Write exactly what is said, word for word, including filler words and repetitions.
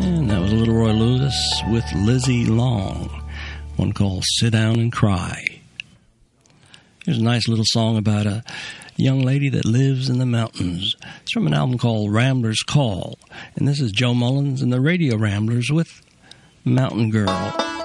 And that was Little Roy Lewis with Lizzie Long, one called Sit Down and Cry. Here's a nice little song about a young lady that lives in the mountains. It's from an album called Rambler's Call. And this is Joe Mullins and the Radio Ramblers with Mountain Girl.